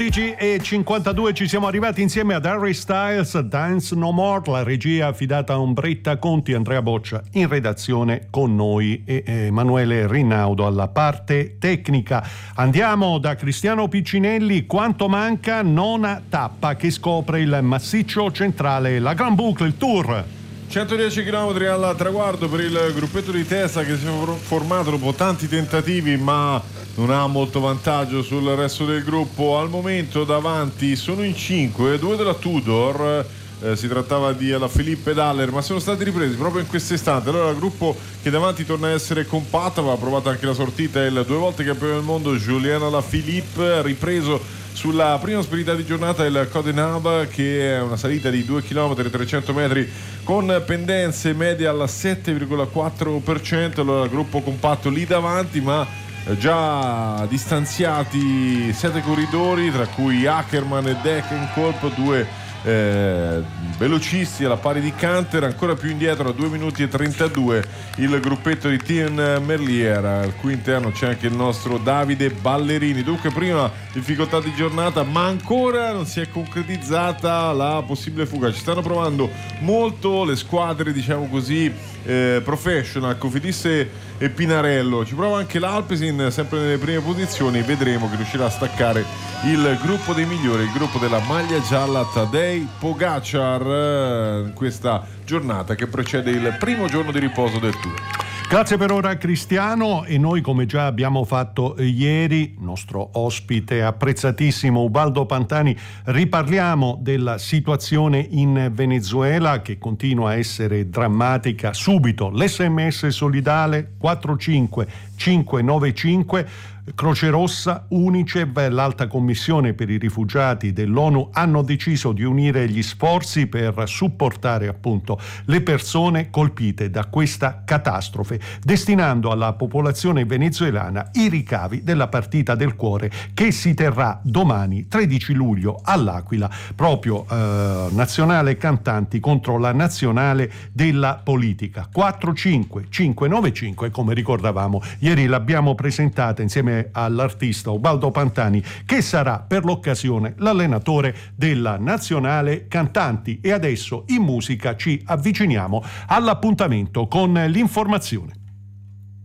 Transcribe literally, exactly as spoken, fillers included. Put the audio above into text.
undici e cinquantadue ci siamo arrivati insieme ad Harry Styles, Dance No More, la regia affidata a Ombretta Conti, Andrea Boccia in redazione con noi e Emanuele Rinaudo alla parte tecnica. Andiamo da Cristiano Piccinelli, quanto manca, nona tappa che scopre il massiccio centrale, la Grand Boucle, il Tour. centodieci chilometri al traguardo per il gruppetto di testa che si è formato dopo tanti tentativi, ma non ha molto vantaggio sul resto del gruppo. Al momento davanti sono in cinque, due della Tudor, eh, si trattava di Alaphilippe ed Haller, ma sono stati ripresi proprio in questo istante. Allora il gruppo che davanti torna a essere compatto, aveva provato anche la sortita il due volte campione del mondo Julien Alaphilippe, ripreso sulla prima spirita di giornata il Codenhab, che è una salita di due chilometri e trecento metri con pendenze medie al sette virgola quattro per cento. Allora il gruppo compatto lì davanti, ma già distanziati sette corridori, tra cui Ackermann e Degenkolb, due eh, velocisti alla pari di Canter. Ancora più indietro a due minuti e trentadue il gruppetto di Thiem Merlier, al cui interno c'è anche il nostro Davide Ballerini. Dunque prima difficoltà di giornata, ma ancora non si è concretizzata la possibile fuga. Ci stanno provando molto le squadre, diciamo così, eh, professional, Cofidis e Pinarello. Ci prova anche l'Alpecin, sempre nelle prime posizioni. Vedremo che riuscirà a staccare il gruppo dei migliori, il gruppo della maglia gialla Tadej Pogacar, in questa giornata che precede il primo giorno di riposo del Tour. Grazie per ora Cristiano, e noi, come già abbiamo fatto ieri, nostro ospite apprezzatissimo Ubaldo Pantani, riparliamo della situazione in Venezuela che continua a essere drammatica. Subito l'esse emme esse solidale quattro cinque cinque nove cinque, Croce Rossa, Unicef, l'Alta Commissione per i Rifugiati dell'ONU hanno deciso di unire gli sforzi per supportare appunto le persone colpite da questa catastrofe, destinando alla popolazione venezuelana i ricavi della partita del cuore che si terrà domani tredici luglio all'Aquila, proprio eh, Nazionale Cantanti contro la Nazionale della Politica. Quattro cinque cinque nove cinque, come ricordavamo ieri l'abbiamo presentata insieme all'artista Ubaldo Pantani, che sarà per l'occasione l'allenatore della Nazionale Cantanti. E adesso in musica ci avviciniamo all'appuntamento con l'informazione.